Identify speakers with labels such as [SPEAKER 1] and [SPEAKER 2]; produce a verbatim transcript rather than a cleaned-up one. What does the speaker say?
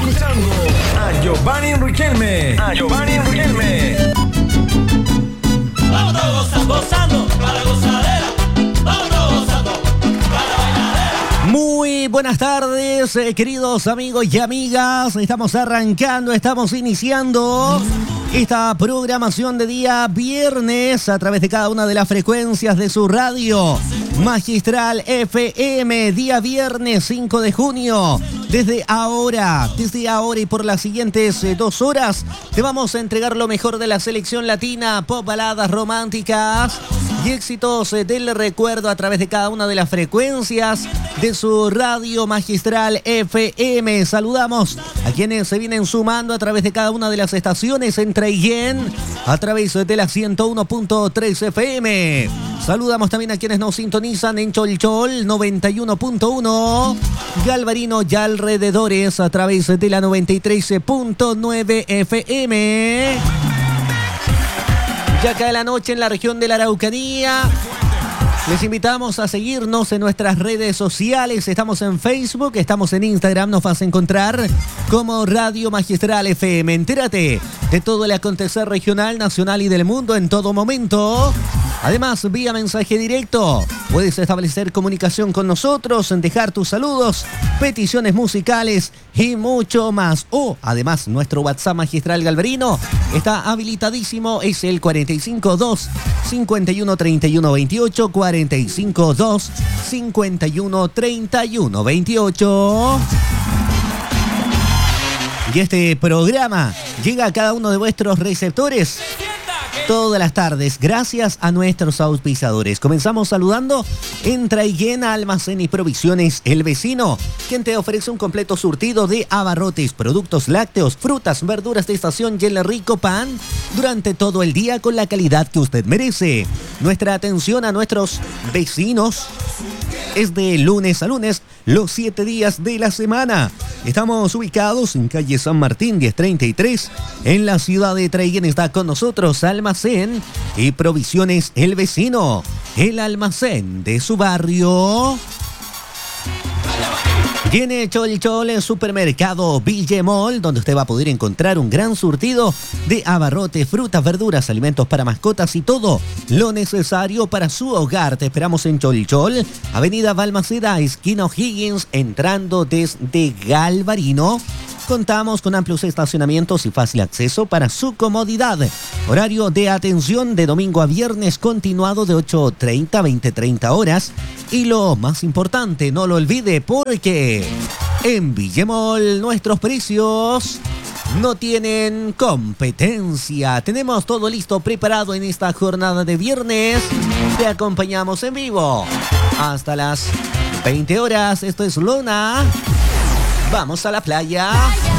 [SPEAKER 1] escuchando a Giovanni Riquelme. A Giovanni Riquelme.
[SPEAKER 2] Vamos todos gozando, gozando, para la gozadera. Vamos todos gozando, para la bailadera.
[SPEAKER 3] Muy buenas tardes, eh, queridos amigos y amigas. Estamos arrancando, estamos iniciando esta programación de día viernes a través de cada una de las frecuencias de su radio Magistral F M, día viernes cinco de junio. Desde ahora, desde ahora y por las siguientes eh, dos horas, te vamos a entregar lo mejor de la selección latina, pop, baladas románticas y éxitos eh, del recuerdo a través de cada una de las frecuencias de su radio Magistral F M. Saludamos a quienes se vienen sumando a través de cada una de las estaciones en Traiguén, a través de la ciento uno punto tres F M. Saludamos también a quienes nos sintonizan en Cholchol noventa y uno punto uno, Galvarino y alrededores a través de la noventa y tres punto nueve F M. Ya cae la noche en la región de la Araucanía. Les invitamos a seguirnos en nuestras redes sociales. Estamos en Facebook, estamos en Instagram. Nos vas a encontrar como Radio Magistral F M. Entérate de todo el acontecer regional, nacional y del mundo en todo momento. Además, vía mensaje directo, puedes establecer comunicación con nosotros, dejar tus saludos, peticiones musicales y mucho más. O, además, nuestro WhatsApp Magistral Galvarino está habilitadísimo. Es el cuatro cinco dos, cinco uno tres uno dos ocho, cuatro cinco dos, cinco uno tres uno dos ocho. Y este programa llega a cada uno de vuestros receptores todas las tardes, gracias a nuestros auspiciadores. Comenzamos saludando en Traiguén, Almacén y Provisiones El Vecino, quien te ofrece un completo surtido de abarrotes, productos lácteos, frutas, verduras de estación y el rico pan durante todo el día con la calidad que usted merece. Nuestra atención a nuestros vecinos es de lunes a lunes, los siete días de la semana. Estamos ubicados en calle San Martín diez treinta y tres, en la ciudad de Traiguén. Está con nosotros Almacén y Provisiones El Vecino, el almacén de su barrio. Tiene Cholchol en Supermercado Villemol, donde usted va a poder encontrar un gran surtido de abarrotes, frutas, verduras, alimentos para mascotas y todo lo necesario para su hogar. Te esperamos en Cholchol, Avenida Balmaceda, esquina O'Higgins, entrando desde Galvarino. Contamos con amplios estacionamientos y fácil acceso para su comodidad. Horario de atención de domingo a viernes continuado de ocho treinta a veinte treinta horas. Y lo más importante, no lo olvide, porque en Villemol nuestros precios no tienen competencia. Tenemos todo listo, preparado en esta jornada de viernes. Te acompañamos en vivo hasta las veinte horas. Esto es Luna. Vamos a la playa.